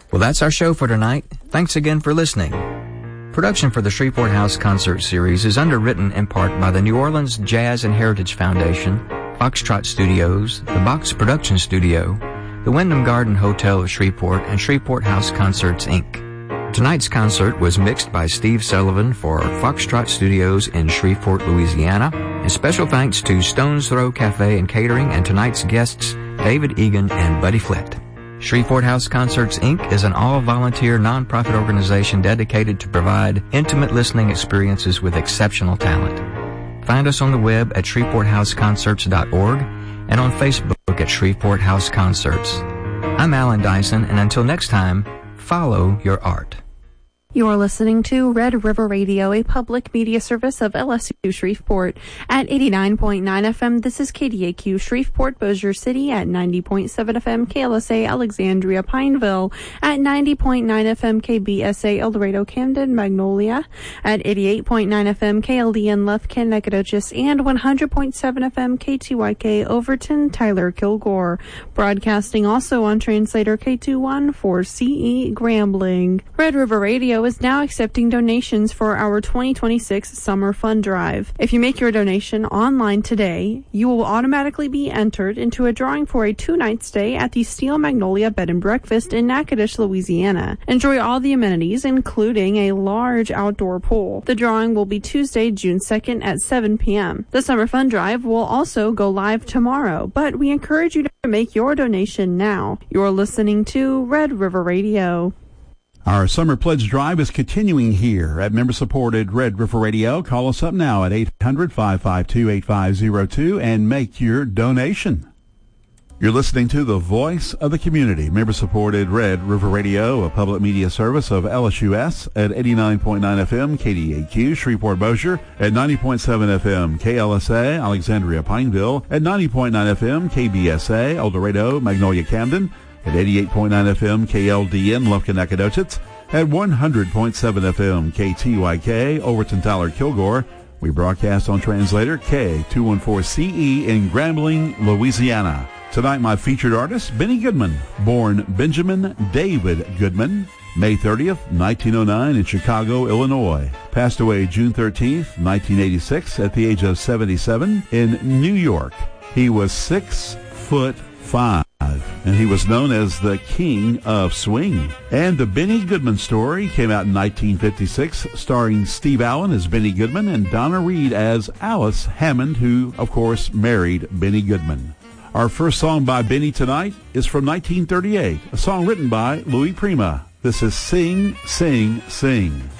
Well, that's our show for tonight. Thanks again for listening. Production for the Shreveport House Concert Series is underwritten in part by the New Orleans Jazz and Heritage Foundation, Foxtrot Studios, the Box Production Studio, the Wyndham Garden Hotel of Shreveport, and Shreveport House Concerts, Inc. Tonight's concert was mixed by Steve Sullivan for Foxtrot Studios in Shreveport, Louisiana. And special thanks to Stone's Throw Cafe and Catering and tonight's guests, David Egan and Buddy Flett. Shreveport House Concerts, Inc. is an all-volunteer nonprofit organization dedicated to provide intimate listening experiences with exceptional talent. Find us on the web at shreveporthouseconcerts.org and on Facebook at Shreveport House Concerts. I'm Alan Dyson, and until next time, follow your art. You are listening to Red River Radio, a public media service of LSU Shreveport. At 89.9 FM, this is KDAQ Shreveport, Bossier City. At 90.7 FM, KLSA Alexandria Pineville. At 90.9 FM, KBSA El Dorado Camden Magnolia. At 88.9 FM, KLDN Lufkin Nacogdoches. And 100.7 FM, KTYK Overton Tyler Kilgore. Broadcasting also on translator K214CE Grambling. Red River Radio is now accepting donations for our 2026 Summer Fund Drive. If you make your donation online today, you will automatically be entered into a drawing for a 2-night stay at the Steel Magnolia Bed and Breakfast in Natchitoches, Louisiana. Enjoy all the amenities, including a large outdoor pool. The drawing will be Tuesday, June 2nd at 7 p.m. The Summer Fund Drive will also go live tomorrow, but we encourage you to make your donation now. You're listening to Red River Radio. Our Summer Pledge Drive is continuing here at member-supported Red River Radio. Call us up now at 800-552-8502 and make your donation. You're listening to the Voice of the Community, member-supported Red River Radio, a public media service of LSUS at 89.9 FM KDAQ Shreveport Bossier, at 90.7 FM KLSA Alexandria Pineville, at 90.9 FM KBSA El Dorado Magnolia Camden, at 88.9 FM KLDN Lufkin Nacogdoches, at 100.7 FM KTYK Overton Tyler Kilgore. We broadcast on translator K214CE in Grambling, Louisiana. Tonight, my featured artist, Benny Goodman, born Benjamin David Goodman, May 30th, 1909 in Chicago, Illinois. Passed away June 13th, 1986 at the age of 77 in New York. He was 6'5", and he was known as the King of Swing. And the Benny Goodman Story came out in 1956, starring Steve Allen as Benny Goodman and Donna Reed as Alice Hammond, who, of course, married Benny Goodman. Our first song by Benny tonight is from 1938, a song written by Louis Prima. This is Sing, Sing, Sing.